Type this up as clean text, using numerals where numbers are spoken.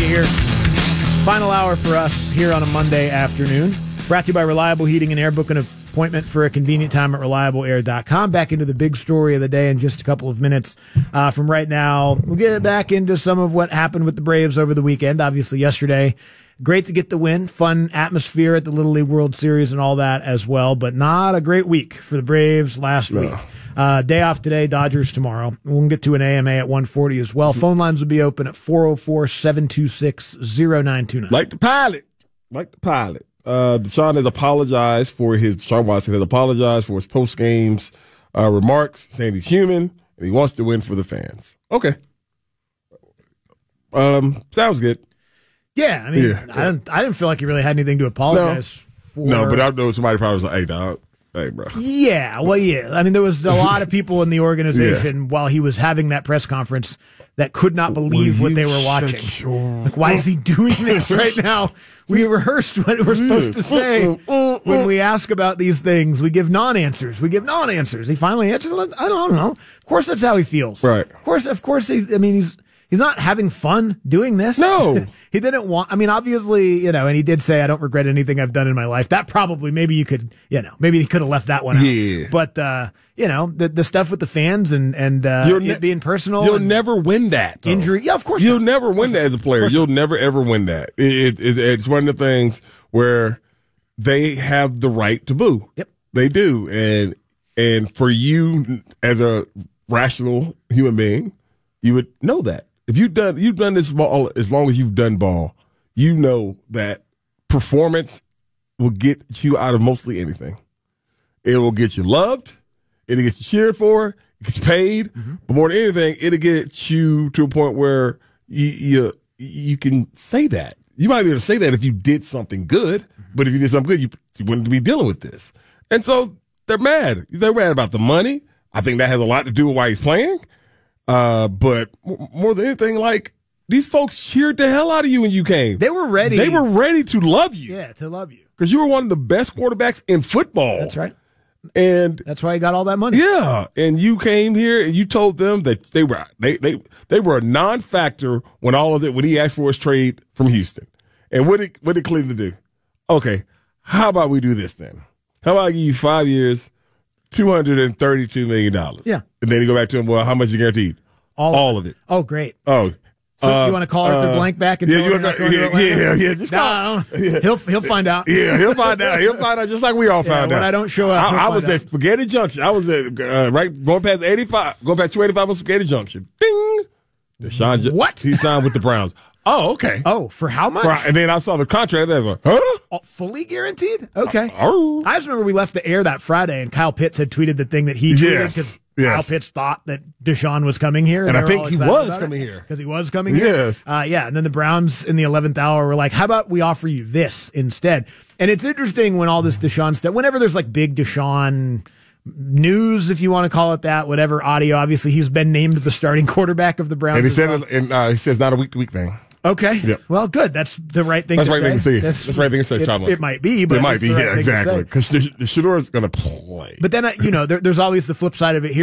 you here. Final hour for us here on a Monday afternoon. Brought to you by Reliable Heating and Air. Book an appointment for a convenient time at reliableair.com. Back into the big story of the day in just a couple of minutes from right now. We'll get back into some of what happened with the Braves over the weekend. Obviously, yesterday, great to get the win. Fun atmosphere at the Little League World Series and all that as well, but not a great week for the Braves last week. Day off today, Dodgers tomorrow. We'll get to an AMA at 1:40 as well. Phone lines will be open at 404-726-0929. Like the pilot. Deshaun has apologized for Deshaun Watson has apologized for his post-games remarks, saying he's human and he wants to win for the fans. Okay. Sounds good. Yeah, I mean, I didn't feel like he really had anything to apologize for. No, but I know somebody probably was like, hey, dog. Hey, bro. Yeah, well, yeah. I mean, there was a lot of people in the organization while he was having that press conference that could not believe what they were watching. Like, why is he doing this right now? We rehearsed what we're supposed to say when we ask about these things. We give non-answers. He finally answered. I don't know. Of course, that's how he feels. Right. Of course. He's not having fun doing this. No. He didn't want, obviously, and he did say, I don't regret anything I've done in my life. That probably, maybe he could have left that one out. Yeah. But, the stuff with the fans and it being personal. You'll never win that. Though. Injury. Yeah, of course. You'll never win that as a player. You'll never, ever win that. It's one of the things where they have the right to boo. Yep. They do. And for you as a rational human being, you would know that. If you've done this ball as long as you've done ball, you know that performance will get you out of mostly anything. It will get you loved. It'll get you cheered for. It gets paid. Mm-hmm. But more than anything, it'll get you to a point where you can say that. You might be able to say that if you did something good, but if you did something good, you wouldn't be dealing with this. And so they're mad. They're mad about the money. I think that has a lot to do with why he's playing. But more than anything, like, these folks cheered the hell out of you when you came. They were ready. They were ready to love you. Yeah, to love you. Because you were one of the best quarterbacks in football. That's right. And that's why he got all that money. Yeah. And you came here and you told them that they were a non-factor when he asked for his trade from Houston. And what did Cleveland do? Okay, how about we do this then? How about I give you 5 years, $232 million? Yeah. And then you go back to him, well, how much you guaranteed? All of it. Oh, great. Oh. So you want to call Arthur Blank back and tell him just call. He'll find out. Yeah, he'll find out. He'll find out just like we all found out. When I don't show up, I was at Spaghetti Junction. I was at going past 285 on Spaghetti Junction. Ding. Deshaun. What? He signed with the Browns. Oh, okay. Oh, for how much? And then I saw the contract. I was like, huh? Fully guaranteed? Okay. I just remember we left the air that Friday, and Kyle Pitts had tweeted the thing that he tweeted because Kyle Pitts thought that Deshaun was coming here. And I think he was coming here. Because he was coming here? Yes. And then the Browns in the 11th hour were like, how about we offer you this instead? And it's interesting when all this Deshaun stuff, whenever there's like big Deshaun news, if you want to call it that, whatever audio, obviously he's been named the starting quarterback of the Browns. And he says not a week-to-week thing. Okay. Yep. Well, good. That's the right thing to say. That's the right thing to say. It might be, but it might be. Yeah, exactly. Because the Shador's going to play. But then, there's always the flip side of it here.